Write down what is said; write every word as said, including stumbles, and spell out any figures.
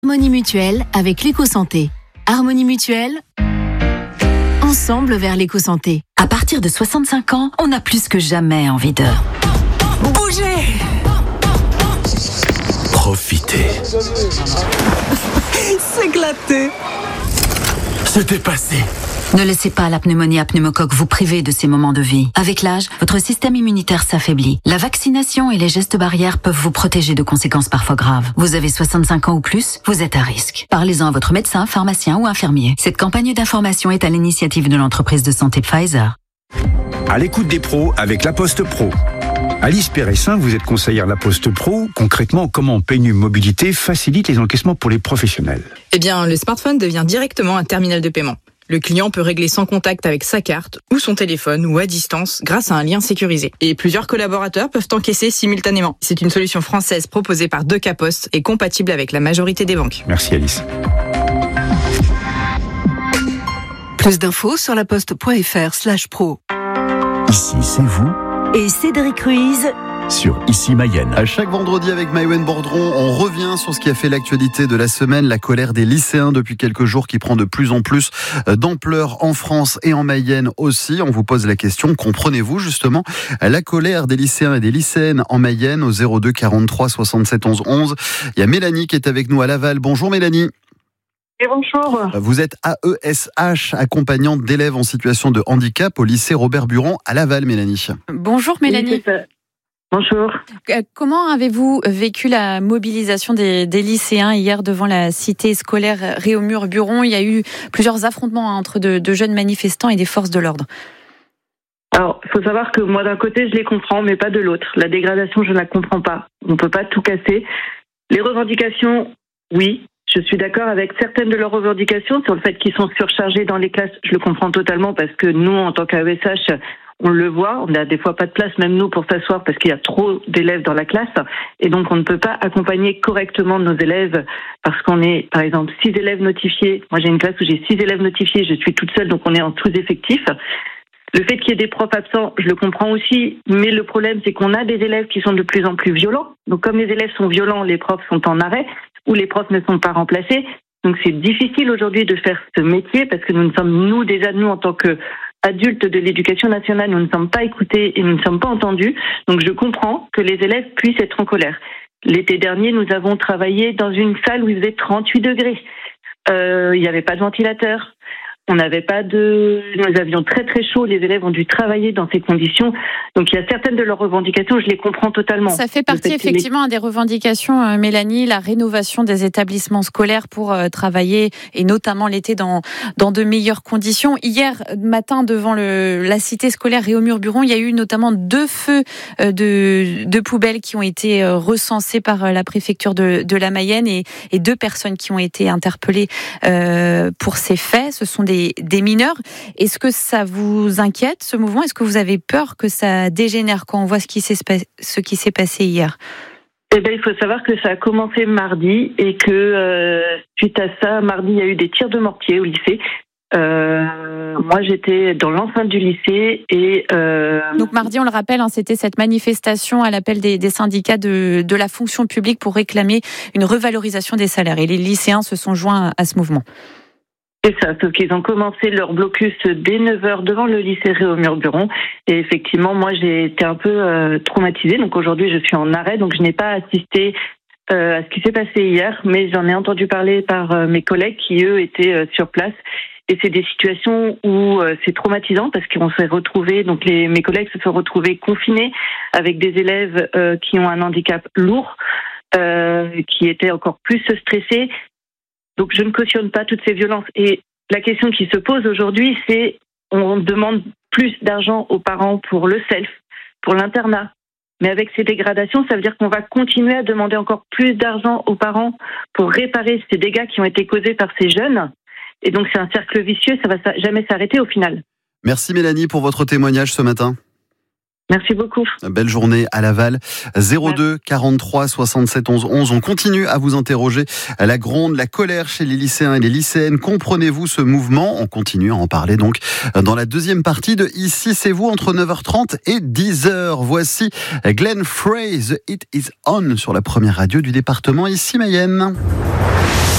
Harmonie Mutuelle avec l'éco-santé. Harmonie Mutuelle, ensemble vers l'éco-santé. À partir de soixante-cinq ans, on a plus que jamais envie de bouger, profiter, s'éclater, se dépasser. Ne laissez pas la pneumonie à pneumocoque vous priver de ces moments de vie. Avec l'âge, votre système immunitaire s'affaiblit. La vaccination et les gestes barrières peuvent vous protéger de conséquences parfois graves. Vous avez soixante-cinq ans ou plus, vous êtes à risque. Parlez-en à votre médecin, pharmacien ou infirmier. Cette campagne d'information est à l'initiative de l'entreprise de santé Pfizer. À l'écoute des pros avec La Poste Pro. Alice Péressin, vous êtes conseillère La Poste Pro. Concrètement, comment P N U Mobilité facilite les encaissements pour les professionnels? Eh bien, le smartphone devient directement un terminal de paiement. Le client peut régler sans contact avec sa carte ou son téléphone ou à distance grâce à un lien sécurisé. Et plusieurs collaborateurs peuvent encaisser simultanément. C'est une solution française proposée par Deca Post et compatible avec la majorité des banques. Merci Alice. Plus d'infos sur laposte.fr slash pro. Ici, c'est vous. Et Cédric Ruiz Sur Ici Mayenne. À chaque vendredi avec Maïwen Bordron, on revient sur ce qui a fait l'actualité de la semaine, la colère des lycéens depuis quelques jours qui prend de plus en plus d'ampleur en France et en Mayenne aussi. On vous pose la question, comprenez-vous justement la colère des lycéens et des lycéennes en Mayenne au zéro deux quarante-trois soixante-sept onze onze. Il y a Mélanie qui est avec nous à Laval. Bonjour Mélanie. Et bonjour. Vous êtes A E S H, accompagnante d'élèves en situation de handicap au lycée Robert-Buron à Laval, Mélanie. Bonjour Mélanie. Oui, bonjour. Euh, comment avez-vous vécu la mobilisation des, des lycéens hier devant la cité scolaire Réaumur-Buron? Il y a eu plusieurs affrontements entre de, de jeunes manifestants et des forces de l'ordre. Alors, il faut savoir que moi, d'un côté, je les comprends, mais pas de l'autre. La dégradation, je ne la comprends pas. On ne peut pas tout casser. Les revendications, oui. Je suis d'accord avec certaines de leurs revendications sur le fait qu'ils sont surchargés dans les classes. Je le comprends totalement parce que nous, en tant qu'A E S H, on le voit. On n'a des fois pas de place, même nous, pour s'asseoir parce qu'il y a trop d'élèves dans la classe. Et donc, on ne peut pas accompagner correctement nos élèves parce qu'on est, par exemple, six élèves notifiés. Moi, j'ai une classe où j'ai six élèves notifiés. Je suis toute seule, donc on est en sous-effectif. Le fait qu'il y ait des profs absents, je le comprends aussi. Mais le problème, c'est qu'on a des élèves qui sont de plus en plus violents. Donc, comme les élèves sont violents, les profs sont en arrêt ou les profs ne sont pas remplacés. Donc c'est difficile aujourd'hui de faire ce métier parce que nous ne sommes, nous déjà, nous en tant qu'adultes de l'éducation nationale, nous ne sommes pas écoutés et nous ne sommes pas entendus. Donc je comprends que les élèves puissent être en colère. L'été dernier, nous avons travaillé dans une salle où il faisait trente-huit degrés. Euh, il n'y avait pas de ventilateur. On n'avait pas de... Nous avions très très chaud, les élèves ont dû travailler dans ces conditions. Donc il y a certaines de leurs revendications, je les comprends totalement. Ça fait partie effectivement des revendications, euh, Mélanie, la rénovation des établissements scolaires pour euh, travailler, et notamment l'été, dans, dans de meilleures conditions. Hier matin, devant le, la cité scolaire Réaumur-Buron, il y a eu notamment deux feux euh, de, de poubelles qui ont été euh, recensés par euh, la préfecture de, de la Mayenne et, et deux personnes qui ont été interpellées euh, pour ces faits. Ce sont des Des, des mineurs. Est-ce que ça vous inquiète, ce mouvement? Est-ce que vous avez peur que ça dégénère quand on voit ce qui s'est, ce qui s'est passé hier? Eh bien, il faut savoir que ça a commencé mardi et que euh, suite à ça, mardi, il y a eu des tirs de mortier au lycée. Euh, moi, j'étais dans l'enceinte du lycée et... Euh... Donc mardi, on le rappelle, hein, c'était cette manifestation à l'appel des, des syndicats de, de la fonction publique pour réclamer une revalorisation des salaires. Et les lycéens se sont joints à ce mouvement. C'est ça, sauf qu'ils ont commencé leur blocus dès neuf heures devant le lycée Réaumur-Buron. Et effectivement, moi, j'ai été un peu euh, traumatisée. Donc aujourd'hui, je suis en arrêt, donc je n'ai pas assisté euh, à ce qui s'est passé hier, mais j'en ai entendu parler par euh, mes collègues qui, eux, étaient euh, sur place. Et c'est des situations où euh, c'est traumatisant parce qu'on s'est retrouvés, donc les, mes collègues se sont retrouvés confinés avec des élèves euh, qui ont un handicap lourd, euh, qui étaient encore plus stressés. Donc je ne cautionne pas toutes ces violences. Et la question qui se pose aujourd'hui, c'est on demande plus d'argent aux parents pour le self, pour l'internat. Mais avec ces dégradations, ça veut dire qu'on va continuer à demander encore plus d'argent aux parents pour réparer ces dégâts qui ont été causés par ces jeunes. Et donc c'est un cercle vicieux, ça va jamais s'arrêter au final. Merci Mélanie pour votre témoignage ce matin. Merci beaucoup. Belle journée à Laval. zéro deux quarante-trois soixante-sept onze onze. On continue à vous interroger. La gronde, la colère chez les lycéens et les lycéennes. Comprenez-vous ce mouvement? On continue à en parler donc dans la deuxième partie de Ici c'est vous entre neuf heures trente et dix heures. Voici Glenn Frey, The It Is On sur la première radio du département Ici Mayenne.